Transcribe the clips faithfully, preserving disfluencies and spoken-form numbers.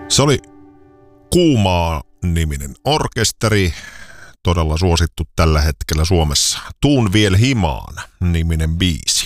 Se oli Kuumaa-niminen orkesteri, todella suosittu tällä hetkellä Suomessa. Tuun viel himaan -niminen biisi.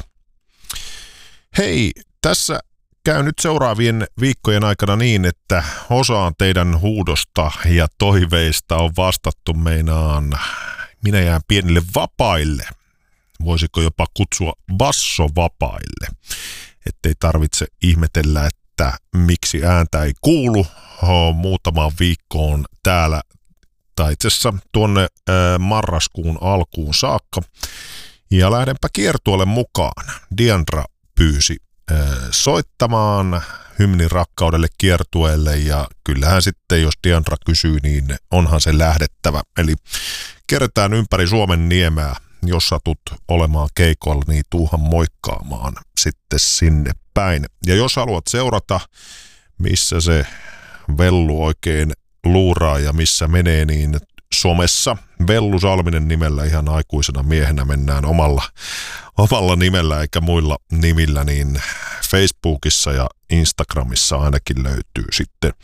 Hei, tässä käy nyt seuraavien viikkojen aikana niin, että osaan teidän huudosta ja toiveista on vastattu meinaan minä jään pienille vapaille. Voisiko jopa kutsua bassovapaille, ettei tarvitse ihmetellä, että miksi ääntä ei kuulu muutamaan viikkoon täällä, tai itse asiassa tuonne ää, marraskuun alkuun saakka. Ja lähdenpä kiertueelle mukaan. Diandra pyysi ää, soittamaan hymnin rakkaudelle kiertueelle, ja kyllähän sitten, jos Diandra kysyy, niin onhan se lähdettävä. Eli kierretään ympäri Suomen niemeä. Jos satut olemaan keikoilla, niin tuuhan moikkaamaan sitten sinne päin. Ja jos haluat seurata, missä se Vellu oikein luuraa ja missä menee, niin somessa Vellu Salminen nimellä ihan aikuisena miehenä mennään omalla, omalla nimellä eikä muilla nimillä, niin Facebookissa ja Instagramissa ainakin löytyy sitten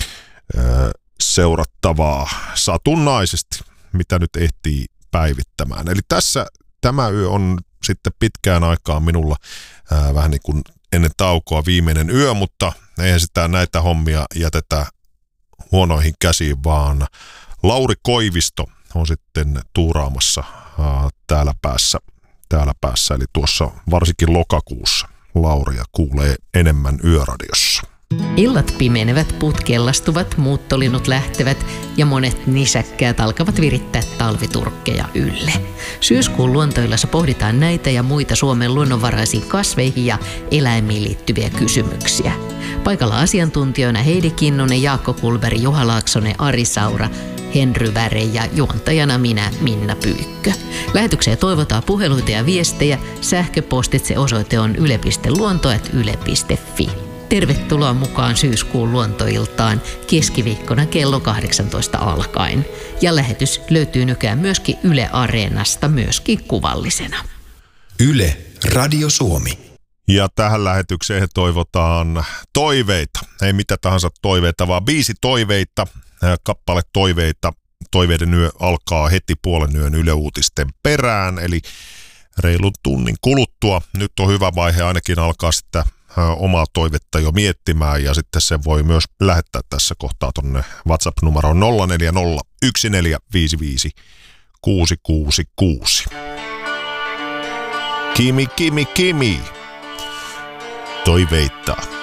ö, seurattavaa satunnaisesti, mitä nyt ehtii päivittämään. Eli tässä tämä yö on sitten pitkään aikaan minulla ää, vähän niin kuin ennen taukoa viimeinen yö, mutta eihän sitä näitä hommia jätetä huonoihin käsiin, vaan Lauri Koivisto on sitten tuuraamassa ää, täällä päässä, täällä päässä, eli tuossa varsinkin lokakuussa Lauria kuulee enemmän Yöradiossa. Illat pimenevät, puut kellastuvat, muuttolinnut lähtevät ja monet nisäkkäät alkavat virittää talviturkkeja ylle. Syyskuun luontoillassa pohditaan näitä ja muita Suomen luonnonvaraisiin kasveihin ja eläimiin liittyviä kysymyksiä. Paikalla asiantuntijoina Heidi Kinnunen, Jaakko Kulberi, Juha Laaksonen, Ari Saura, Henry Väre ja juontajana minä, Minna Pyykkö. Lähetykseen toivotaan puheluita ja viestejä. Sähköpostitse osoite on yle piste luonto ät yle piste fi. Tervetuloa mukaan syyskuun luontoiltaan keskiviikkona kello kahdeksantoista alkaen. Ja lähetys löytyy nykyään myöskin Yle Areenasta, myöskin kuvallisena. Yle Radio Suomi. Ja tähän lähetykseen toivotaan toiveita. Ei mitä tahansa toiveita, vaan biisi toiveita, kappale toiveita. Toiveiden yö alkaa heti puolen yön Yle Uutisten perään, eli reilun tunnin kuluttua. Nyt on hyvä vaihe ainakin alkaa sitä omaa toivetta jo miettimään, ja sitten se voi myös lähettää tässä kohtaa tonne WhatsApp-numeroon nolla neljä nolla yksi neljä viisi viisi kuusi kuusi kuusi. Kimi, Kimi, Kimi. Toiveita.